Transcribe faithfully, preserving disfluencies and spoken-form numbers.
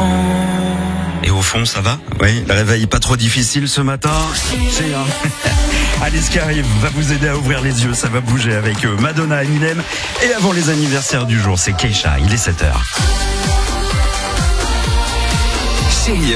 Et au fond, ça va? Oui, le réveil pas trop difficile ce matin. C'est un... Allez, ce qui arrive va vous aider à ouvrir les yeux. Ça va bouger avec Madonna, Eminem. Et avant les anniversaires du jour, c'est Keisha. Il est sept heures.